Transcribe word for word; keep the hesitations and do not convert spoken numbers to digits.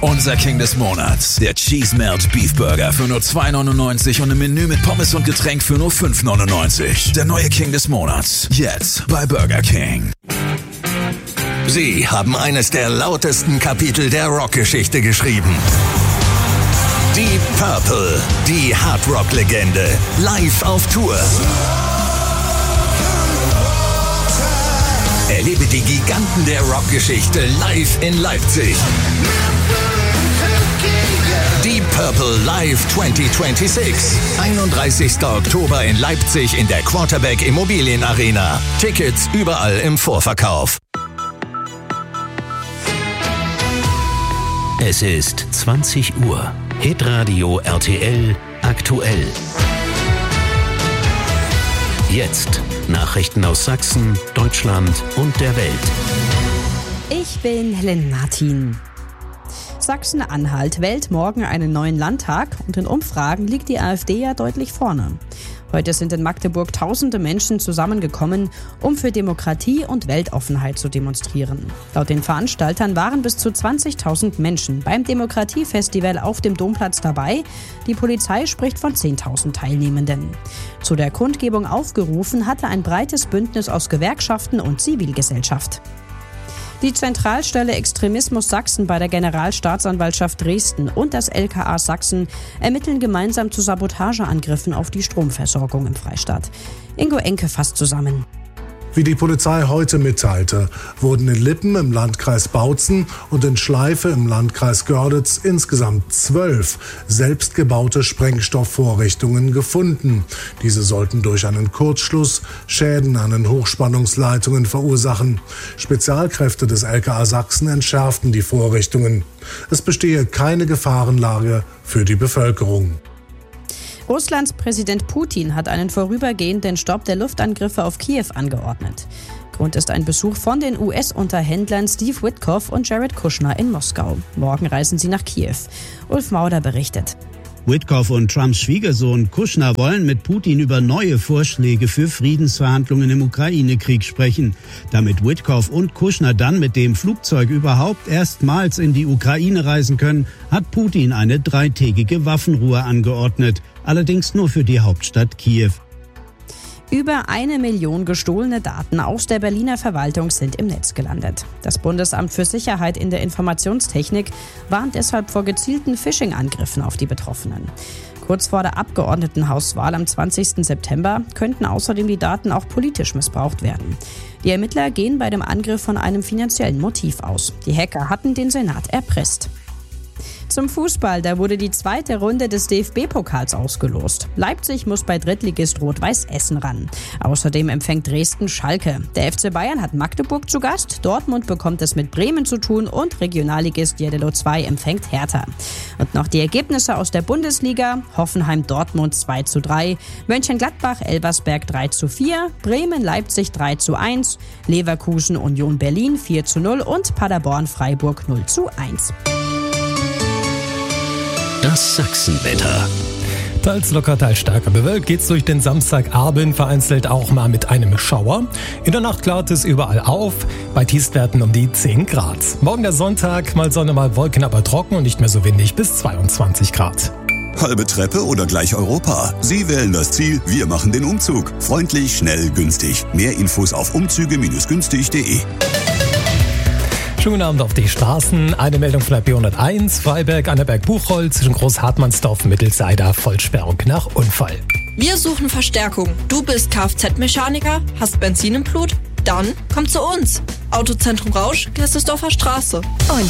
Unser King des Monats. Der Cheese Melt Beef Burger für nur zwei neunundneunzig und ein Menü mit Pommes und Getränk für nur fünf neunundneunzig. Der neue King des Monats. Jetzt bei Burger King. Sie haben eines der lautesten Kapitel der Rockgeschichte geschrieben. Die Purple, die Hardrock-Legende, live auf Tour. Erlebe die Giganten der Rockgeschichte live in Leipzig. Die Purple Live zwanzig sechsundzwanzig. einunddreißigster Oktober in Leipzig in der Quarterback Immobilien Arena. Tickets überall im Vorverkauf. Es ist zwanzig Uhr. Hitradio R T L aktuell. Jetzt Nachrichten aus Sachsen, Deutschland und der Welt. Ich bin Helen Martin. Sachsen-Anhalt wählt morgen einen neuen Landtag und in Umfragen liegt die AfD ja deutlich vorne. Heute sind in Magdeburg tausende Menschen zusammengekommen, um für Demokratie und Weltoffenheit zu demonstrieren. Laut den Veranstaltern waren bis zu zwanzigtausend Menschen beim Demokratiefestival auf dem Domplatz dabei. Die Polizei spricht von zehntausend Teilnehmenden. Zu der Kundgebung aufgerufen hatte ein breites Bündnis aus Gewerkschaften und Zivilgesellschaft. Die Zentralstelle Extremismus Sachsen bei der Generalstaatsanwaltschaft Dresden und das L K A Sachsen ermitteln gemeinsam zu Sabotageangriffen auf die Stromversorgung im Freistaat. Ingo Enke fasst zusammen. Wie die Polizei heute mitteilte, wurden in Lippen im Landkreis Bautzen und in Schleife im Landkreis Görlitz insgesamt zwölf selbstgebaute Sprengstoffvorrichtungen gefunden. Diese sollten durch einen Kurzschluss Schäden an den Hochspannungsleitungen verursachen. Spezialkräfte des L K A Sachsen entschärften die Vorrichtungen. Es bestehe keine Gefahrenlage für die Bevölkerung. Russlands Präsident Putin hat einen vorübergehenden Stopp der Luftangriffe auf Kiew angeordnet. Grund ist ein Besuch von den U S-Unterhändlern Steve Witkoff und Jared Kushner in Moskau. Morgen reisen sie nach Kiew. Ulf Mauder berichtet. Witkoff und Trumps Schwiegersohn Kushner wollen mit Putin über neue Vorschläge für Friedensverhandlungen im Ukraine-Krieg sprechen. Damit Witkoff und Kushner dann mit dem Flugzeug überhaupt erstmals in die Ukraine reisen können, hat Putin eine dreitägige Waffenruhe angeordnet. Allerdings nur für die Hauptstadt Kiew. Über eine Million gestohlene Daten aus der Berliner Verwaltung sind im Netz gelandet. Das Bundesamt für Sicherheit in der Informationstechnik warnt deshalb vor gezielten Phishing-Angriffen auf die Betroffenen. Kurz vor der Abgeordnetenhauswahl am zwanzigsten September könnten außerdem die Daten auch politisch missbraucht werden. Die Ermittler gehen bei dem Angriff von einem finanziellen Motiv aus. Die Hacker hatten den Senat erpresst. Zum Fußball, da wurde die zweite Runde des D F B-Pokals ausgelost. Leipzig muss bei Drittligist Rot-Weiß Essen ran. Außerdem empfängt Dresden Schalke. Der F C Bayern hat Magdeburg zu Gast, Dortmund bekommt es mit Bremen zu tun und Regionalligist Jeddelo zwei empfängt Hertha. Und noch die Ergebnisse aus der Bundesliga: Hoffenheim-Dortmund zwei zu drei, Mönchengladbach-Elversberg drei zu vier, Bremen-Leipzig drei zu eins, Leverkusen-Union Berlin vier zu null und Paderborn-Freiburg null zu eins. Das Sachsenwetter. Teils locker, teils stärker bewölkt geht's durch den Samstagabend, vereinzelt auch mal mit einem Schauer. In der Nacht klart es überall auf, bei Tiefstwerten um die zehn Grad. Morgen der Sonntag, mal Sonne, mal Wolken, aber trocken und nicht mehr so windig, bis zweiundzwanzig Grad. Halbe Treppe oder gleich Europa? Sie wählen das Ziel, wir machen den Umzug. Freundlich, schnell, günstig. Mehr Infos auf umzüge günstig punkt de. Schönen Abend auf die Straßen. Eine Meldung von der B hunderteins, Freiberg, Annaberg-Buchholz zwischen Groß-Hartmannsdorf und Mittelseider, Vollsperrung nach Unfall. Wir suchen Verstärkung. Du bist Kfz-Mechaniker, hast Benzin im Blut? Dann komm zu uns. Autozentrum Rausch, Gerstesdorfer Straße. Und